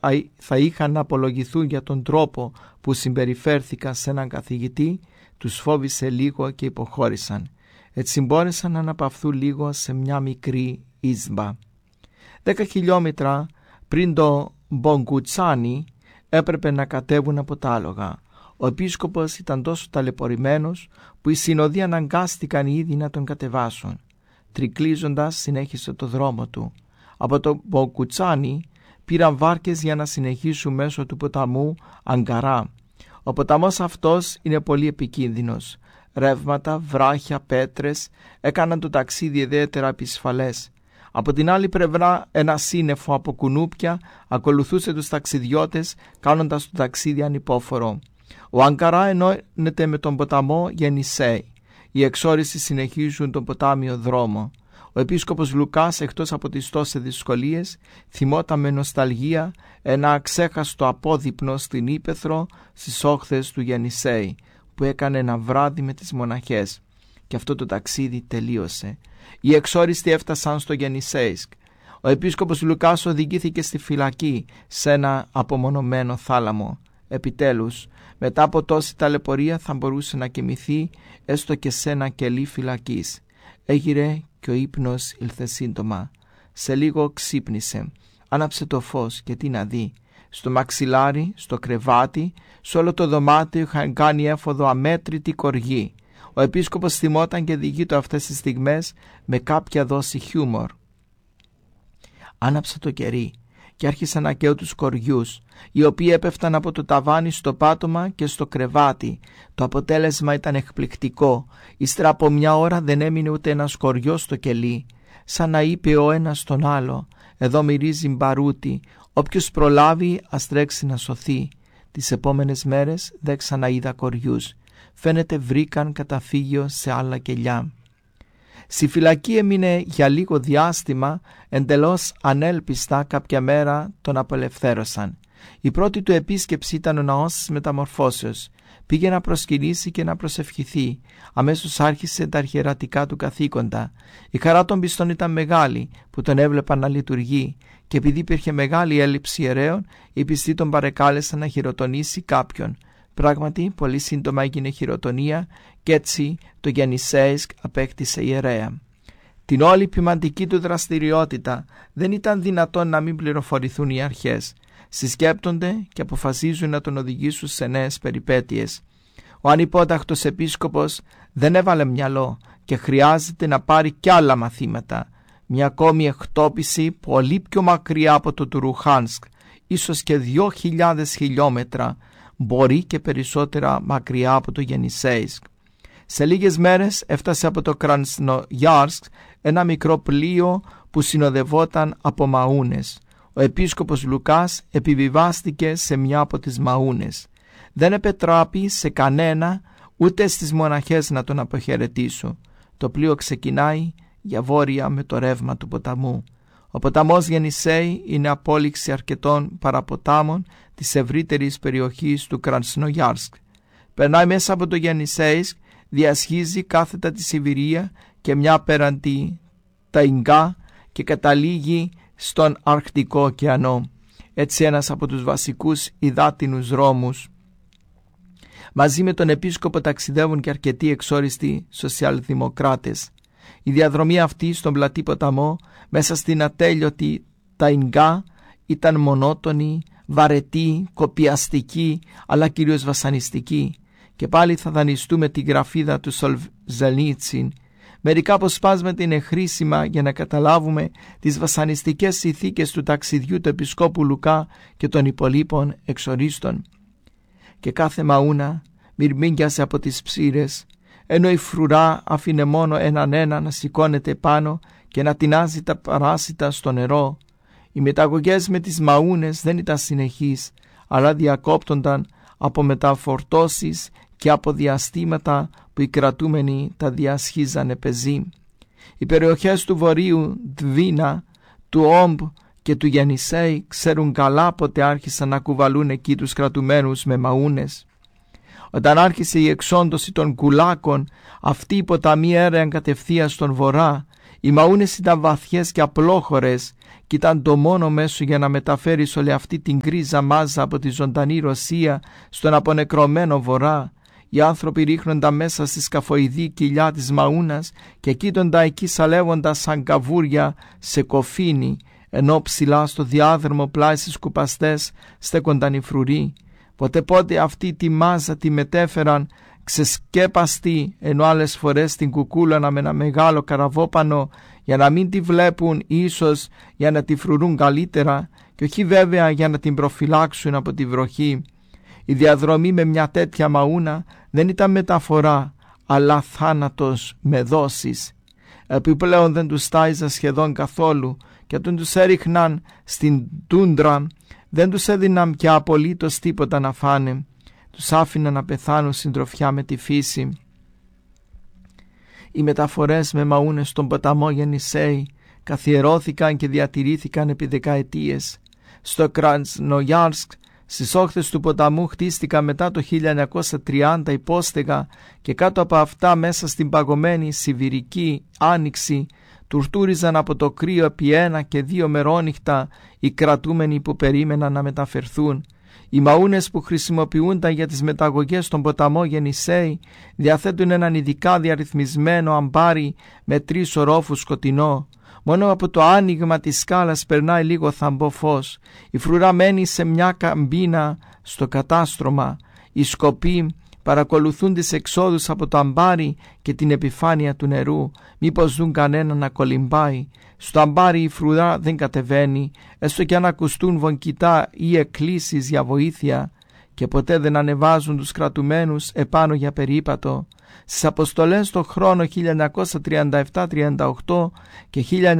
θα είχαν να απολογηθούν για τον τρόπο που συμπεριφέρθηκαν σε έναν καθηγητή, τους φόβησε λίγο και υποχώρησαν. Έτσι μπόρεσαν να αναπαυθούν λίγο σε μια μικρή ίσμπα. 10 χιλιόμετρα πριν το Μπογκουτσάνι έπρεπε να κατέβουν από τα άλογα. Ο επίσκοπος ήταν τόσο ταλαιπωρημένος που οι συνοδοί αναγκάστηκαν ήδη να τον κατεβάσουν. Τρικλίζοντας συνέχισε το δρόμο του. Από το Μπογκουτσάνι πήραν βάρκες για να συνεχίσουν μέσω του ποταμού Αγκαρά. Ο ποταμός αυτός είναι πολύ επικίνδυνος. Ρεύματα, βράχια, πέτρες έκαναν το ταξίδι ιδιαίτερα επισφαλές. Από την άλλη πλευρά ένα σύννεφο από κουνούπια ακολουθούσε τους ταξιδιώτες, κάνοντας το ταξίδι ανυπόφορο. Ο Αγκαρά ενώνεται με τον ποταμό Γενισέη. Οι εξόριστοι συνεχίζουν τον ποτάμιο δρόμο. Ο επίσκοπος Λουκάς, εκτός από τις τόσες δυσκολίες, θυμόταν με νοσταλγία ένα αξέχαστο απόδειπνο στην ύπαιθρο στις όχθες του Γενισέη, που έκανε ένα βράδυ με τις μοναχές. Και αυτό το ταξίδι τελείωσε. Οι εξόριστοι έφτασαν στο Γενισέισκ. Ο επίσκοπος Λουκάς οδηγήθηκε στη φυλακή σε ένα απομονωμένο θάλαμο. Επιτέλους, μετά από τόση ταλαιπωρία θα μπορούσε να κοιμηθεί έστω και σε ένα κελί φυλακής. Έγειρε και ο ύπνος ήλθε σύντομα. Σε λίγο ξύπνησε. Άναψε το φως και τι να δει. Στο μαξιλάρι, στο κρεβάτι, σε όλο το δωμάτιο είχαν κάνει έφοδο αμέτρητη κοργή. Ο επίσκοπος θυμόταν και διηγείτο αυτές τις στιγμές με κάποια δόση χιούμορ. Άναψε το κερί και άρχισε να καίω τους κοριούς, οι οποίοι έπεφταν από το ταβάνι στο πάτωμα και στο κρεβάτι. Το αποτέλεσμα ήταν εκπληκτικό. Ύστερα από μια ώρα δεν έμεινε ούτε ένας κοριός στο κελί. Σαν να είπε ο ένας στον άλλο: «Εδώ μυρίζει μπαρούτι. Όποιος προλάβει ας τρέξει να σωθεί». Τις επόμενες μέρες δεν ξαναείδα κοριούς. Φαίνεται βρήκαν καταφύγιο σε άλλα κελιά. Στη φυλακή έμεινε για λίγο διάστημα, εντελώς ανέλπιστα. Κάποια μέρα τον απελευθέρωσαν. Η πρώτη του επίσκεψη ήταν ο ναός της Μεταμορφώσεως. Πήγε να προσκυνήσει και να προσευχηθεί. Αμέσως άρχισε τα αρχιερατικά του καθήκοντα. Η χαρά των πιστών ήταν μεγάλη που τον έβλεπαν να λειτουργεί, και επειδή υπήρχε μεγάλη έλλειψη ιερέων, οι πιστοί τον παρεκάλεσαν να χειροτονήσει κάποιον. Πράγματι, πολύ σύντομα έγινε χειροτονία και έτσι το Γενισέισκ απέκτησε ιερέα. Την όλη ποιμαντική του δραστηριότητα δεν ήταν δυνατόν να μην πληροφορηθούν οι αρχές. Συσκέπτονται και αποφασίζουν να τον οδηγήσουν σε νέες περιπέτειες. Ο ανυπόταχτος επίσκοπος δεν έβαλε μυαλό και χρειάζεται να πάρει κι άλλα μαθήματα. Μια ακόμη εκτόπιση πολύ πιο μακριά από το Τουρουχάνσκ, ίσως και 2.000 χιλιόμετρα, μπορεί και περισσότερα μακριά από το Γενισέισκ. Σε λίγες μέρες έφτασε από το Κρασνογιάρσκ ένα μικρό πλοίο που συνοδευόταν από μαούνες. Ο επίσκοπος Λουκάς επιβιβάστηκε σε μια από τις μαούνες. Δεν επετράπη σε κανένα, ούτε στις μοναχές, να τον αποχαιρετήσουν. Το πλοίο ξεκινάει για βόρεια με το ρεύμα του ποταμού. Ο ποταμός Γενισέη είναι απόλυξη αρκετών παραποτάμων της ευρύτερης περιοχής του Κρασνογιάρσκ. Περνάει μέσα από το Γενισέισκ, διασχίζει κάθετα τη Σιβηρία και μια πέραντι Ταϊγκά και καταλήγει στον Αρκτικό ωκεανό. Έτσι ένας από τους βασικούς υδάτινους δρόμους. Μαζί με τον επίσκοπο ταξιδεύουν και αρκετοί εξόριστοι σοσιαλδημοκράτες. Η διαδρομή αυτή στον πλατή ποταμό μέσα στην ατέλειωτη Ταϊγκά ήταν μονότονη, βαρετή, κοπιαστική, αλλά κυρίως βασανιστική. Και πάλι θα δανειστούμε τη γραφίδα του Σολζενίτσιν. Μερικά αποσπάσματα είναι χρήσιμα για να καταλάβουμε τις βασανιστικές συνθήκες του ταξιδιού του επισκόπου Λουκά και των υπολείπων εξορίστων. Και κάθε μαούνα μυρμήγκιασε από τις ψήρες, ενώ η φρουρά άφηνε μόνο έναν να σηκώνεται πάνω και να τεινάζει τα παράσιτα στο νερό. Οι μεταγωγές με τις μαούνες δεν ήταν συνεχείς, αλλά διακόπτονταν από μεταφορτώσεις και από διαστήματα που οι κρατούμενοι τα διασχίζανε πεζή. Οι περιοχές του Βορείου Δβίνα, του Όμπ και του Γενισέη ξέρουν καλά πότε άρχισαν να κουβαλούν εκεί τους κρατουμένους με μαούνες. Όταν άρχισε η εξόντωση των κουλάκων, αυτοί οι ποταμοί έρεαν κατευθείαν στον βορρά. Οι μαούνες ήταν βαθιές και απλόχορες και ήταν το μόνο μέσο για να μεταφέρεις όλη αυτή την γκρίζα μάζα από τη ζωντανή Ρωσία στον απονεκρωμένο Βορρά. Οι άνθρωποι ρίχνοντα μέσα στη σκαφοειδή κοιλιά της Μαούνας και κοίτοντα εκεί σαλεύοντα σαν καβούρια σε κοφίνι, ενώ ψηλά στο διάδρομο πλάι στις κουπαστές στέκονταν οι φρουροί. Ποτέ πότε αυτή τη μάζα τη μετέφεραν ξεσκέπαστη, ενώ άλλες φορές την κουκούλανα με ένα μεγάλο καραβόπανο για να μην τη βλέπουν, ίσως για να τη φρουρούν καλύτερα και όχι βέβαια για να την προφυλάξουν από τη βροχή. Η διαδρομή με μια τέτοια μαούνα δεν ήταν μεταφορά, αλλά θάνατος με δόσεις. Επιπλέον δεν τους τάιζα σχεδόν καθόλου και όταν τους έριχναν στην τούντρα δεν τους έδιναν πια απολύτως τίποτα να φάνε. Τους άφηναν να πεθάνουν συντροφιά με τη φύση. Οι μεταφορές με μαούνες στον ποταμό Γενισέη καθιερώθηκαν και διατηρήθηκαν επί δεκαετίες. Στο Κρασνογιάρσκ, στις όχθες του ποταμού, χτίστηκαν μετά το 1930 υπόστεγα και κάτω από αυτά μέσα στην παγωμένη Σιβηρική άνοιξη τουρτούριζαν από το κρύο επί 1 και 2 μερόνυχτα οι κρατούμενοι που περίμεναν να μεταφερθούν. Οι μαούνες που χρησιμοποιούνταν για τις μεταγωγές στον ποταμό Γενισέη διαθέτουν έναν ειδικά διαρρυθμισμένο αμπάρι με 3 ορόφους σκοτεινό. Μόνο από το άνοιγμα της σκάλας περνάει λίγο θαμπό φως. Η φρουρά μένει σε μια καμπίνα στο κατάστρωμα. Οι σκοποί παρακολουθούν τις εξόδους από το αμπάρι και την επιφάνεια του νερού, μήπως δουν κανένα να κολυμπάει. Στο αμπάρι η φρουρά δεν κατεβαίνει, έστω και αν ακουστούν βονκητά ή εκκλήσεις για βοήθεια, και ποτέ δεν ανεβάζουν τους κρατουμένους επάνω για περίπατο. Στις αποστολές το χρόνο 1937-38 και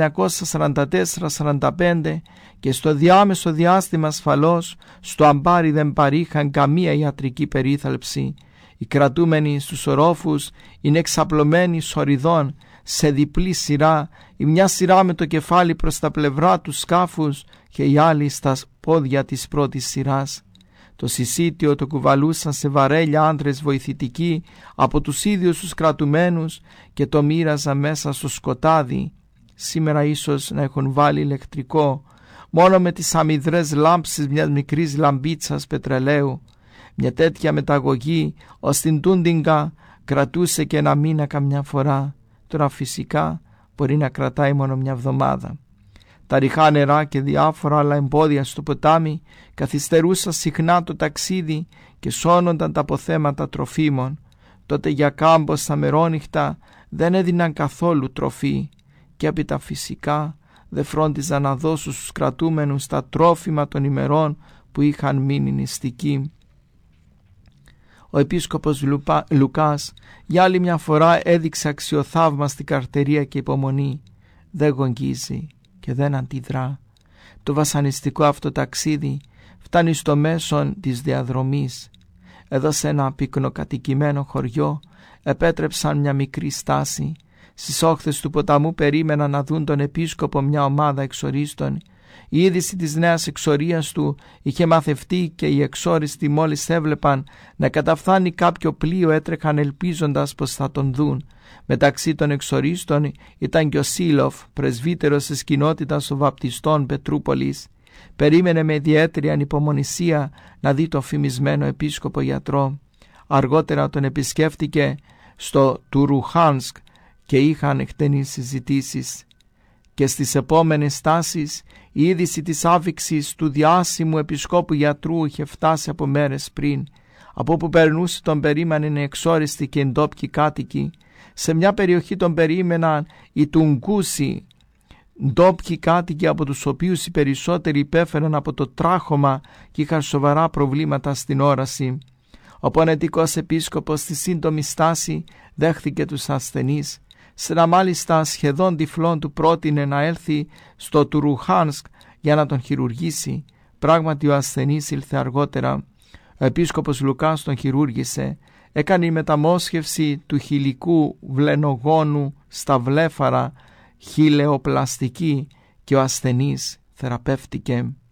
1944-45 και στο διάμεσο διάστημα ασφαλώς στο αμπάρι δεν παρήχαν καμία ιατρική περίθαλψη. Οι κρατούμενοι στους ορόφους είναι εξαπλωμένοι σοριδών σε διπλή σειρά, η μια σειρά με το κεφάλι προς τα πλευρά του σκάφους και η άλλη στα πόδια της πρώτης σειράς. Το συσίτιο το κουβαλούσαν σε βαρέλια άντρες βοηθητικοί από τους ίδιους τους κρατουμένους και το μοίραζαν μέσα στο σκοτάδι. Σήμερα ίσως να έχουν βάλει ηλεκτρικό, μόνο με τις αμυδρές λάμψεις μιας μικρής λαμπίτσας πετρελαίου. Μια τέτοια μεταγωγή ως την Τούντιγκα κρατούσε και 1 μήνα καμιά φορά. Τώρα φυσικά μπορεί να κρατάει μόνο μια εβδομάδα. Τα ρηχά νερά και διάφορα άλλα εμπόδια στο ποτάμι καθυστερούσαν συχνά το ταξίδι και σώνονταν τα αποθέματα τροφίμων. Τότε για κάμποσα μερόνυχτα δεν έδιναν καθόλου τροφή και έπειτα φυσικά δεν φρόντιζαν να δώσουν στους κρατούμενους τα τρόφιμα των ημερών που είχαν μείνει νηστικοί. Ο επίσκοπος Λουκάς για άλλη μια φορά έδειξε αξιοθαύμαστη καρτερία και υπομονή. Δεν γογγίζει και δεν αντιδρά. Το βασανιστικό αυτό ταξίδι φτάνει στο μέσον της διαδρομής. Εδώ σε ένα πυκνοκατοικημένο χωριό επέτρεψαν μια μικρή στάση. Στις όχθες του ποταμού περίμεναν να δουν τον επίσκοπο μια ομάδα εξορίστων. Η είδηση της νέας εξορίας του είχε μαθευτεί και οι εξόριστοι μόλις έβλεπαν να καταφθάνει κάποιο πλοίο έτρεχαν ελπίζοντας πως θα τον δουν. Μεταξύ των εξορίστων ήταν και ο Σίλοφ, πρεσβύτερος της κοινότητας των βαπτιστών Πετρούπολης. Περίμενε με ιδιαίτερη ανυπομονησία να δει το φημισμένο επίσκοπο γιατρό. Αργότερα τον επισκέφτηκε στο Τουρουχάνσκ και είχαν εκτενείς συζητήσεις. Και στις επόμενες στάσεις η είδηση της άφιξης του διάσημου επισκόπου γιατρού είχε φτάσει από μέρες πριν. Από όπου περνούσε τον περίμεναν οι εξόριστοι και εντόπιοι κάτοικοι. Σε μια περιοχή τον περίμεναν οι Τουγκούσοι, ντόπιοι κάτοικοι από τους οποίους οι περισσότεροι υπέφεραν από το τράχωμα και είχαν σοβαρά προβλήματα στην όραση. Ο πονετικός επίσκοπος στη σύντομη στάση δέχθηκε τους ασθενείς. Σε ένα μάλιστα σχεδόν τυφλόν του πρότεινε να έλθει στο Τουρουχάνσκ για να τον χειρουργήσει. Πράγματι ο ασθενής ήλθε αργότερα. Ο επίσκοπος Λουκάς τον χειρούργησε. Έκανε η μεταμόσχευση του χιλικού βλενογόνου στα βλέφαρα χιλεοπλαστική και ο ασθενής θεραπεύτηκε.